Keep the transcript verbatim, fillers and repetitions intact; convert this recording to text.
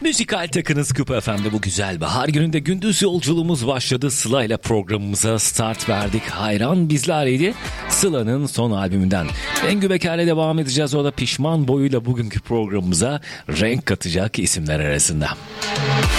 Müzikal takınız Küp F M'de bu güzel bahar gününde gündüz yolculuğumuz başladı. Sıla ile programımıza start verdik. Hayran bizlerleydi. Sıla'nın son albümünden. Bengü Beker'le devam edeceğiz. O da pişman boyuyla bugünkü programımıza renk katacak isimler arasında.